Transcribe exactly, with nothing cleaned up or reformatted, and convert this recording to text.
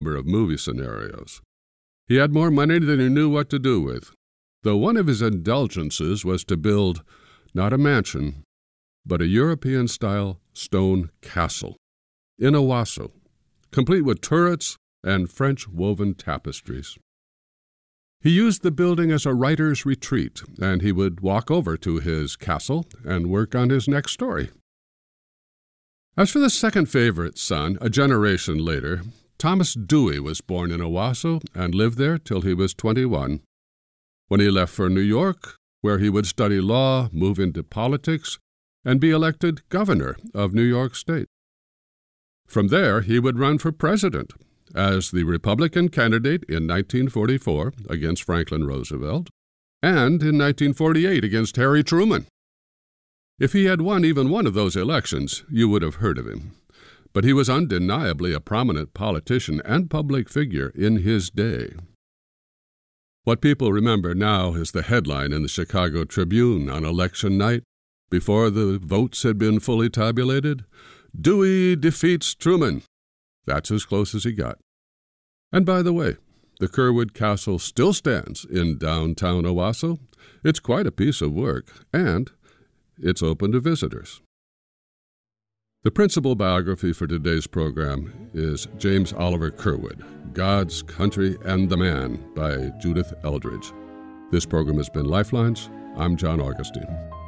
number of movie scenarios. He had more money than he knew what to do with, though one of his indulgences was to build not a mansion, but a European-style stone castle in Owasso, complete with turrets and French-woven tapestries. He used the building as a writer's retreat, and he would walk over to his castle and work on his next story. As for the second favorite son, a generation later, Thomas Dewey was born in Owasso and lived there till he was twenty-one, when he left for New York, where he would study law, move into politics, and be elected governor of New York State. From there, he would run for president as the Republican candidate in nineteen forty-four against Franklin Roosevelt, and in nineteen forty-eight against Harry Truman. If he had won even one of those elections, you would have heard of him. But he was undeniably a prominent politician and public figure in his day. What people remember now is the headline in the Chicago Tribune on election night, before the votes had been fully tabulated: Dewey defeats Truman. That's as close as he got. And by the way, the Curwood Castle still stands in downtown Owasso. It's quite a piece of work, and it's open to visitors. The principal biography for today's program is James Oliver Curwood, God's Country and the Man by Judith Eldridge. This program has been Lifelines. I'm John Augustine.